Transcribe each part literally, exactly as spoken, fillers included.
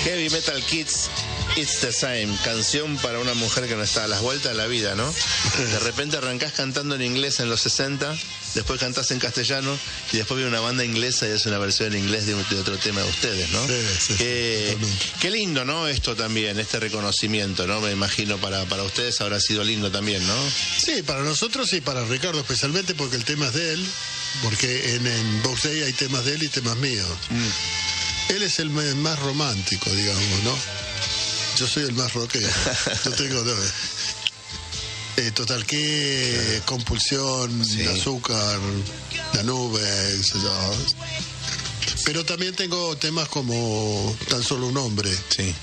Heavy Metal Kids, It's the Same, canción para una mujer que no está a las vueltas de la vida, ¿no? De repente arrancás cantando en inglés en los sesenta, después cantás en castellano y después viene una banda inglesa y es una versión en inglés de, un, de otro tema de ustedes, ¿no? Sí, sí, qué, sí, qué lindo, ¿no? Esto también, este reconocimiento, ¿no? Me imagino para, para ustedes habrá sido lindo también, ¿no? Sí, para nosotros y para Ricardo especialmente porque el tema es de él, porque en, en Box Day hay temas de él y temas míos. Mm. Él es el más romántico, digamos, ¿no? Yo soy el más rockero. Yo tengo no, eh, Total que sí. Compulsión, sí. Azúcar, La Nube, yo. Pero también tengo temas como Tan Solo un Hombre. Sí.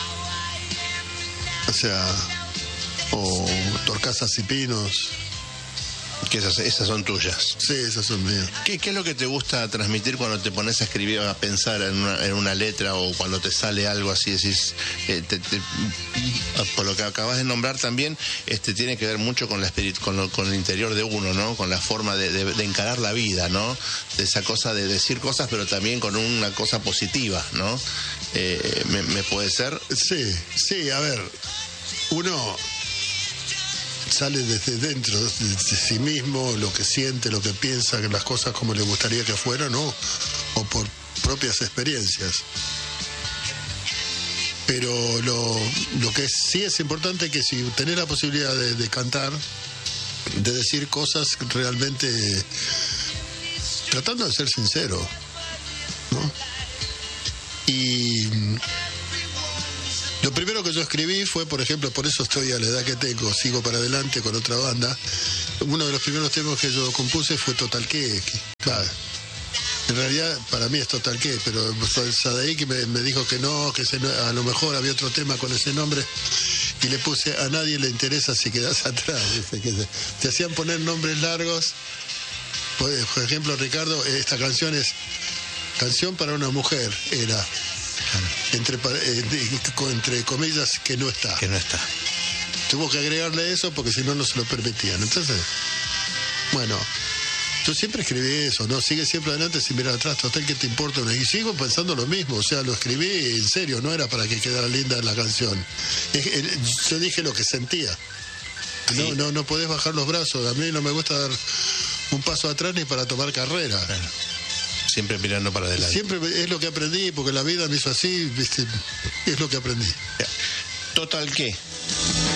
O sea, o Torcasas y Pinos. Que esas, esas son tuyas. Sí, esas son mías. ¿Qué, ¿Qué es lo que te gusta transmitir cuando te pones a escribir, a pensar en una, en una letra o cuando te sale algo así? Decís, eh, te, te, por lo que acabas de nombrar también, este tiene que ver mucho con la espirit, con, lo, con el interior de uno, ¿no? Con la forma de, de, de encarar la vida, ¿no? De esa cosa de decir cosas, pero también con una cosa positiva, ¿no? Eh, ¿me, ¿Me puede ser? Sí, sí, a ver, uno sale desde dentro de sí mismo, lo que siente, lo que piensa, las cosas como le gustaría que fueran, ¿no? O por propias experiencias. Pero lo, lo que sí es importante es que si tenés la posibilidad de, de cantar, de decir cosas realmente tratando de ser sincero, ¿no? Y lo primero que yo escribí fue, por ejemplo, por eso estoy a la edad que tengo, sigo para adelante con otra banda. Uno de los primeros temas que yo compuse fue Total Que. Claro, en realidad para mí es Total Que, pero fue Sadaí que me, me dijo que no, que se, a lo mejor había otro tema con ese nombre. Y le puse A Nadie Le Interesa Si Quedás Atrás. ¿Viste? Que se, te hacían poner nombres largos. Por, por ejemplo, Ricardo, esta canción es Canción para una Mujer, era... Entre, eh, entre comillas, que no está. Que no está. Tuvo que agregarle eso porque si no, no se lo permitían. Entonces, bueno, yo siempre escribí eso, ¿no? Sigue siempre adelante sin mirar atrás, total que te importa. Y sigo pensando lo mismo, o sea, lo escribí en serio, no era para que quedara linda la canción. Yo dije lo que sentía. No, sí. no, no podés bajar los brazos. A mí no me gusta dar un paso atrás ni para tomar carrera. Claro. Siempre mirando para adelante. Siempre es lo que aprendí, porque la vida me hizo así, ¿viste? Es lo que aprendí. Total Que.